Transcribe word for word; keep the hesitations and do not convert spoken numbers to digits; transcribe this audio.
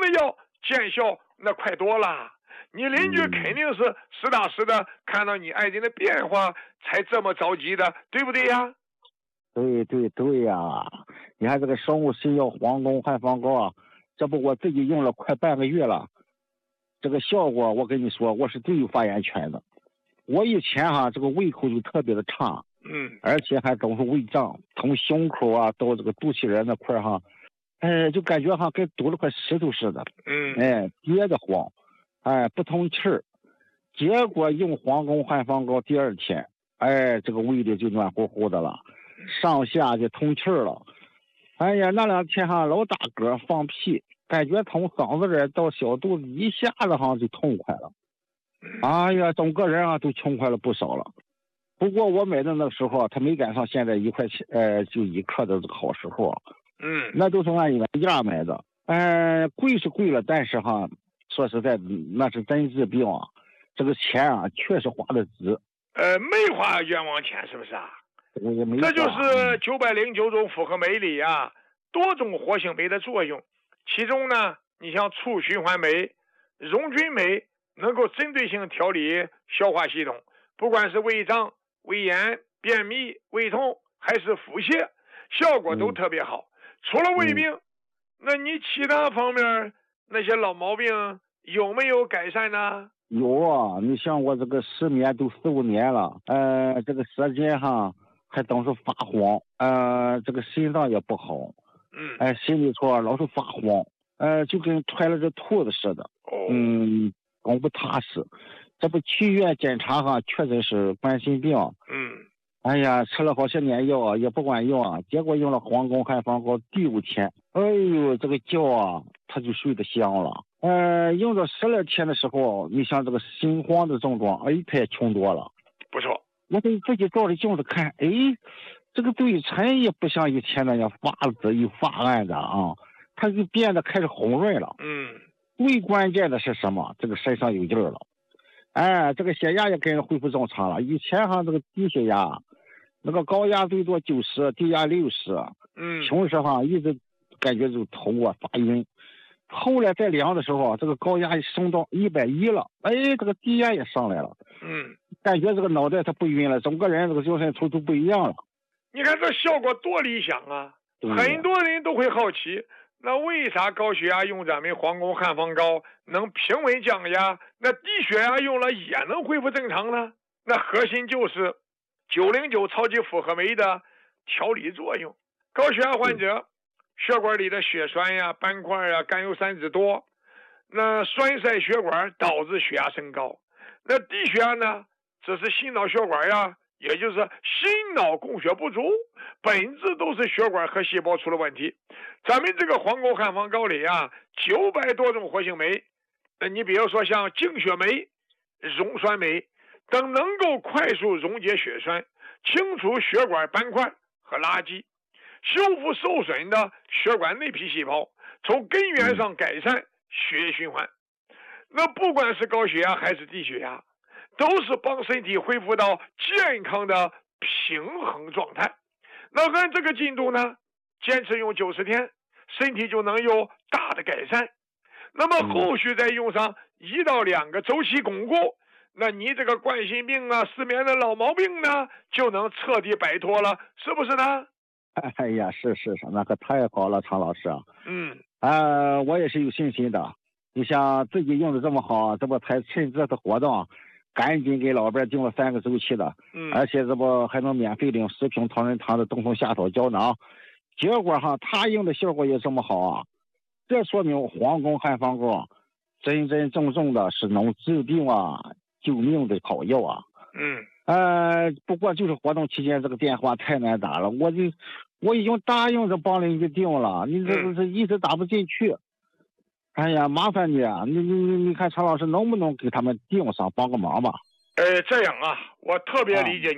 的药见效那快多了。你邻居肯定是实打实的看到你爱人的变化才这么着急的，对不对呀？ 对对对呀！你看这个生物新药黄宫汉方膏啊，这不我自己用了快半个月了，这个效果我跟你说，我是最有发言权的。我以前哈这个胃口就特别的差， 嗯， 而且还总是胃胀，从胸口啊到这个肚脐眼那块哈，哎，就感觉哈跟堵了块石头似的， 嗯， 哎，憋得慌，哎，不通气儿。结果用黄宫汉方膏，第二天，哎，这个胃里就暖乎乎的了，上下就通气儿了。哎呀，那两天哈老打嗝放屁，感觉从嗓子眼到小肚子一下子哈就痛快了。哎呀，整个人啊都轻快了不少了。不过我买的那个时候，他没赶上现在一块钱，呃，就一克的这个好时候。 嗯， 那都是按原价买的。呃，贵是贵了，但是哈，说实在，那是真治病啊。这个钱啊，确实花的值。 呃，没花冤枉钱，是不是啊？ 我也没。 这就是九百零九种复合酶里啊，多种活性酶的作用。其中呢，你像促循环酶、溶菌酶，能够针对性调理消化系统，不管是胃胀、胃炎、便秘、胃痛，还是腹泻，效果都特别好。嗯、除了胃病，嗯、那你其他方面那些老毛病有没有改善呢？ 有啊，你像我这个失眠都四五年了，呃，这个舌尖哈还总是发黄，呃，这个心脏也不好， 嗯， 哎，心里头老是发慌，呃，就跟揣了只兔子似的， 哦、 嗯，总不踏实。这不去医院检查哈，确诊是冠心病。 嗯， 哎呀，吃了好些年药也不管用啊，结果用了黄宫汉方膏，第五天，哎呦，这个觉啊，他就睡得香了。呃，用到十来天的时候，你像这个心慌的症状，哎，他也轻多了。 不错。 我给自己照着镜子看，哎，这个嘴唇也不像以前那样发紫又发暗的啊，它就变得开始红润了。 嗯， 最关键的是什么？这个身上有劲儿了。哎，这个血压也跟着恢复正常了。以前哈，这个低血压，那个高压最多九十，低压六十。 嗯， 平时哈一直感觉就头啊发晕。后来再量的时候，这个高压升到一百一了，哎，这个低压也上来了。 嗯， 感觉这个脑袋它不晕了，整个人这个精神头都不一样了。 你看这效果多理想啊！很多人都会好奇，那为啥高血压用咱们黄宫汉方膏能平稳降压，那低血压用了也能恢复正常呢？那核心就是九零九超级复合酶的调理作用。高血压患者血管里的血栓呀、斑块呀、甘油三酯多，那栓塞血管导致血压升高。那低血压呢，这是心脑血管呀，也就是心脑供血不足，本质都是血管和细胞出了问题。咱们这个黄宫汉方膏里啊，九百多种活性酶，呃，你比如说像净血酶、溶栓酶等，能够快速溶解血栓，清除血管斑块和垃圾，修复受损的血管内皮细胞，从根源上改善血液循环。那不管是高血压还是低血压，都是帮身体恢复到健康的平衡状态。那按这个进度呢，坚持用九十天，身体就能有大的改善。那么后续再用上一到两个周期巩固，那你这个冠心病啊、失眠的老毛病呢，就能彻底摆脱了，是不是呢？ 哎呀，是是是，那可太好了，常老师啊。 嗯， 呃，我也是有信心的。你像自己用的这么好，这不才趁这次活动，赶紧给老伴订了三个周期的， 嗯， 而且这不还能免费领十瓶同仁堂的冬虫夏草胶囊。结果哈，他用的效果也这么好啊，这说明黄宫汉方膏真真正正的是能治病啊、救命的好药啊。 嗯， 呃，不过就是活动期间这个电话太难打了，我就我已经答应着帮邻居订了，你这这这一直打不进去。哎呀，麻烦你啊！你你你你看，常老师能不能给他们订上，帮个忙吧？ 呃，这样啊，我特别理解你。